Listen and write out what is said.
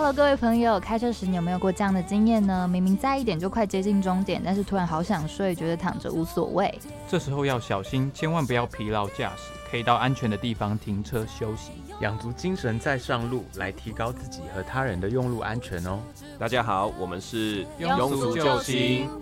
Hello， 各位朋友，开车时你有没有过这样的经验呢？明明在1点就快接近终点，但是突然好想睡，觉得躺着无所谓。 这时候要小心，千万不要疲劳驾驶，可以到安全的地方停车休息， 养足精神再上路，来提高自己和他人的用路安全哦。 大家好，我们是庸俗救星。